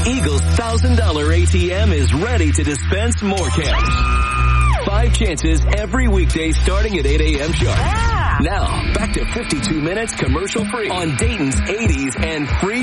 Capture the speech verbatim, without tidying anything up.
Eagle's one thousand dollars A T M is ready to dispense more cash. Five chances every weekday starting at eight a.m. sharp. Yeah. Now, back to fifty-two minutes commercial free on Dayton's eighties and free